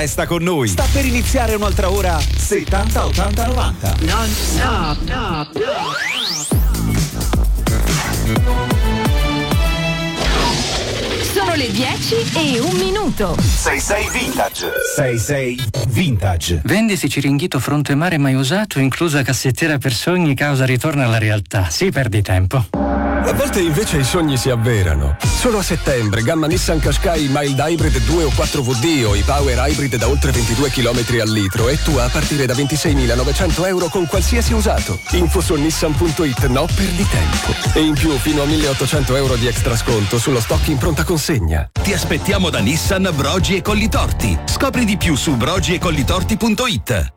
Resta con noi. Sta per iniziare un'altra ora 70 80 90. Non stop, no. Sono le 10:01. 66 Vintage. 66 Vintage. Vendisi Ciringhito fronte mare mai usato, inclusa cassettiera per sogni, causa ritorno alla realtà. Sì, perdi tempo. A volte invece i sogni si avverano. Solo a settembre, gamma Nissan Qashqai Mild Hybrid 2 o 4WD o i Power Hybrid da oltre 22 km al litro e tua a partire da 26.900 euro con qualsiasi usato. Info su nissan.it, no perdi tempo. E in più fino a 1.800 euro di extra sconto sullo stock in pronta consegna. Ti aspettiamo da Nissan Brogi e Collitorti. Scopri di più su brogiecollitorti.it.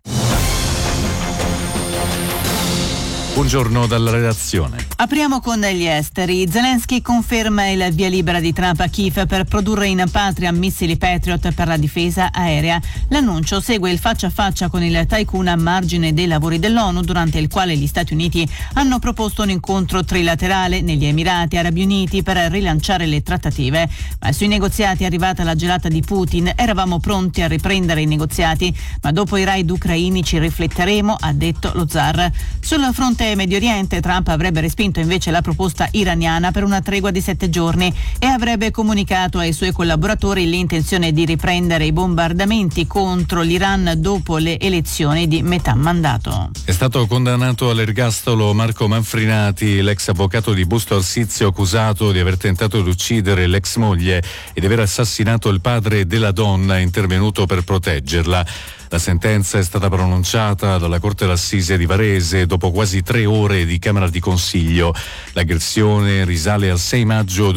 Buongiorno dalla redazione. Apriamo con gli esteri. Zelensky conferma il via libera di Trump a Kiev per produrre in patria missili Patriot per la difesa aerea. L'annuncio segue il faccia a faccia con il tycoon a margine dei lavori dell'ONU, durante il quale gli Stati Uniti hanno proposto un incontro trilaterale negli Emirati Arabi Uniti per rilanciare le trattative. Ma sui negoziati è arrivata la gelata di Putin. Eravamo pronti a riprendere i negoziati, ma dopo i raid ucraini ci rifletteremo, ha detto lo zar. Sul fronte Medio Oriente, Trump avrebbe respinto invece la proposta iraniana per una tregua di 7 giorni e avrebbe comunicato ai suoi collaboratori l'intenzione di riprendere i bombardamenti contro l'Iran dopo le elezioni di metà mandato. È stato condannato all'ergastolo Marco Manfrinati, l'ex avvocato di Busto Arsizio, accusato di aver tentato di uccidere l'ex moglie e di aver assassinato il padre della donna intervenuto per proteggerla. La sentenza è stata pronunciata dalla Corte d'Assise di Varese dopo quasi 3 ore di Camera di Consiglio. L'aggressione risale al 6 maggio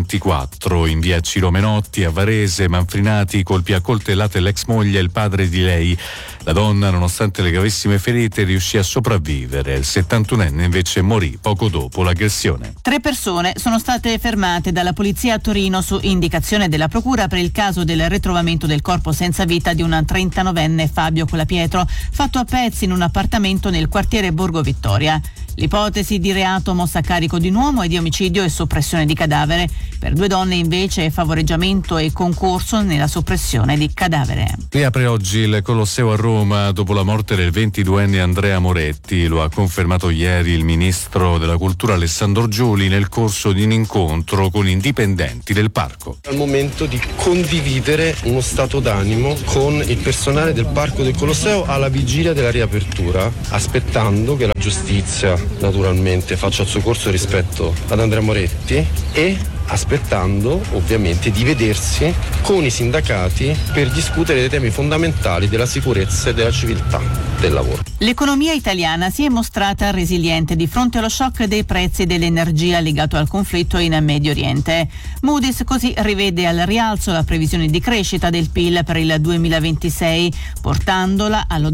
2024. In via Ciro Menotti a Varese, Manfrinati colpì a coltellate l'ex moglie e il padre di lei. La donna, nonostante le gravissime ferite, riuscì a sopravvivere. Il 71enne invece morì poco dopo l'aggressione. 3 persone sono state fermate dalla polizia a Torino su indicazione della procura per il caso del ritrovamento del corpo senza vita di un 39enne Fabio Colapietro, fatto a pezzi in un appartamento nel quartiere Borgo Vittoria. L'ipotesi di reato mossa a carico di un uomo è di omicidio e soppressione di cadavere. Per 2 donne invece è favoreggiamento e concorso nella soppressione di cadavere. Riapre oggi il Colosseo a Roma dopo la morte del 22enne Andrea Moretti. Lo ha confermato ieri il ministro della Cultura Alessandro Giuli nel corso di un incontro con indipendenti del parco. Al momento di condividere uno stato d'animo con il personale del Parco del Colosseo alla vigilia della riapertura, aspettando che la giustizia naturalmente faccia il suo corso rispetto ad Andrea Moretti e aspettando ovviamente di vedersi con i sindacati per discutere dei temi fondamentali della sicurezza e della civiltà del lavoro. L'economia italiana si è mostrata resiliente di fronte allo shock dei prezzi dell'energia legato al conflitto in Medio Oriente. Moody's così rivede al rialzo la previsione di crescita del PIL per il 2026, portandola allo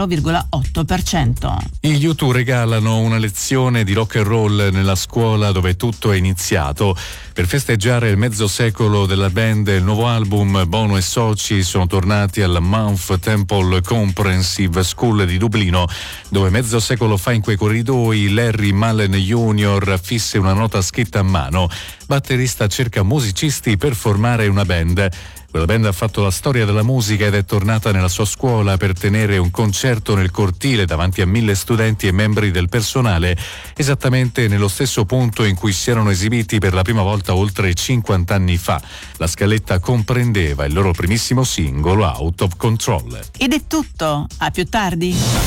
0,8%. Gli U2 regalano una lezione di rock and roll nella scuola dove tutto è iniziato. Per festeggiare il mezzo secolo della band e il nuovo album, Bono e soci sono tornati alla Mount Temple Comprehensive School di Dublino, dove mezzo secolo fa in quei corridoi Larry Mullen Jr. fisse una nota scritta a mano. Batterista cerca musicisti per formare una band. Quella band ha fatto la storia della musica ed è tornata nella sua scuola per tenere un concerto nel cortile davanti a 1000 studenti e membri del personale, esattamente nello stesso punto in cui si erano esibiti per la prima volta oltre 50 anni fa. La scaletta comprendeva il loro primissimo singolo, Out of Control. Ed è tutto, a più tardi.